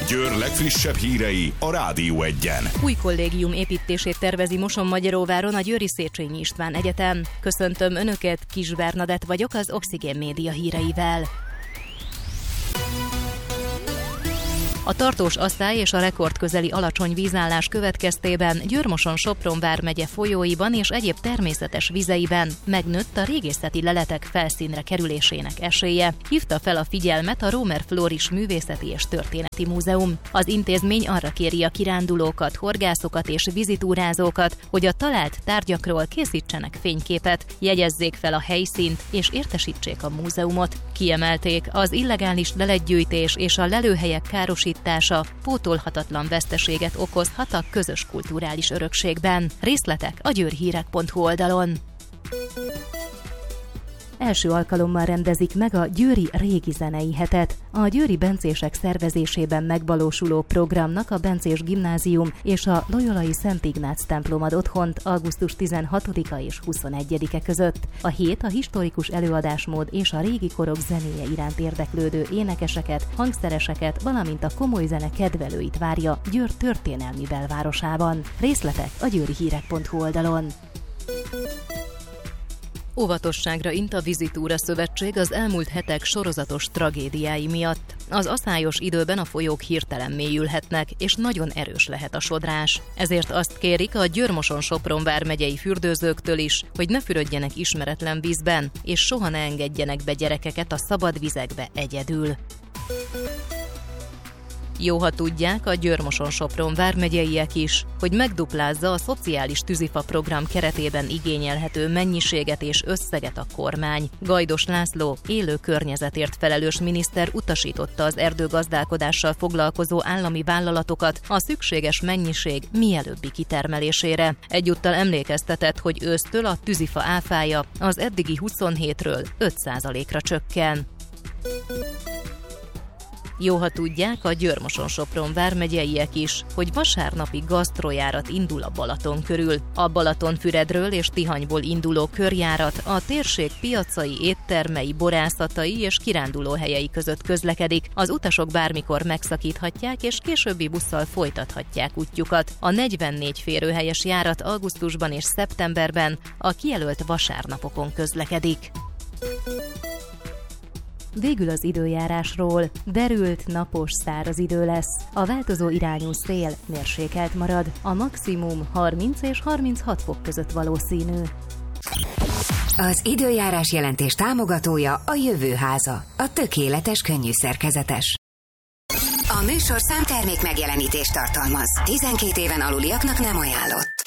Győr legfrissebb hírei a Rádió Egyen. Új kollégium építését tervezi Mosonmagyaróváron a Győri Széchenyi István Egyetem. Köszöntöm Önöket, Kis Bernadett vagyok az Oxigén Média híreivel. A tartós asszály és a rekordközeli alacsony vízállás következtében Győr-Moson-Sopron vármegye folyóiban és egyéb természetes vizeiben megnőtt a régészeti leletek felszínre kerülésének esélye. Hívta fel a figyelmet a Rómer Flóris Művészeti és Történeti Múzeum. Az intézmény arra kéri a kirándulókat, horgászokat és vizitúrázókat, hogy a talált tárgyakról készítsenek fényképet, jegyezzék fel a helyszínt és értesítsék a múzeumot. Kiemelték, az illegális leletgyűjtés és a lelőhelyek károsítása pótolhatatlan veszteséget okozhat a közös kulturális örökségben. Részletek a győrhírek.hu oldalon. Első alkalommal rendezik meg a Győri Régi Zenei Hetet. A győri bencések szervezésében megvalósuló programnak a Bencés Gimnázium és a Loyolai Szent Ignác templom ad otthont augusztus 16-a és 21-e között. A hét a historikus előadásmód és a régi korok zenéje iránt érdeklődő énekeseket, hangszereseket, valamint a komoly zene kedvelőit várja Győr történelmi belvárosában. Részletek a győrihírek.hu oldalon. Óvatosságra int a Vizitúra Szövetség az elmúlt hetek sorozatos tragédiái miatt. Az aszályos időben a folyók hirtelen mélyülhetnek, és nagyon erős lehet a sodrás. Ezért azt kérik a Győr-Moson-Sopron vármegyei fürdőzőktől is, hogy ne fürödjenek ismeretlen vízben, és soha ne engedjenek be gyerekeket a szabad vizekbe egyedül. Jó, ha tudják a Győr-Moson-Sopron vármegyeiek is, hogy megduplázza a szociális tűzifa program keretében igényelhető mennyiséget és összeget a kormány. Gajdos László, élő környezetért felelős miniszter utasította az erdőgazdálkodással foglalkozó állami vállalatokat a szükséges mennyiség mielőbbi kitermelésére. Egyúttal emlékeztetett, hogy ősztől a tűzifa áfája az eddigi 27-ről 5%-ra csökken. Jó, ha tudják a Győr-Moson-Sopron vármegyeiek is, hogy vasárnapi gasztrojárat indul a Balaton körül. A Balatonfüredről és Tihanyból induló körjárat a térség piacai, éttermei, borászatai és kirándulóhelyei között közlekedik. Az utasok bármikor megszakíthatják és későbbi busszal folytathatják útjukat. A 44 férőhelyes járat augusztusban és szeptemberben a kijelölt vasárnapokon közlekedik. Végül az időjárásról. Derült, napos, száraz idő lesz. A változó irányú szél mérsékelt marad. A maximum 30 és 36 fok között valószínű. Az időjárás jelentés támogatója a Jövőháza, a tökéletes könnyűszerkezetes. A műsorszám termék megjelenítést tartalmaz. 12 éven aluliaknak nem ajánlott.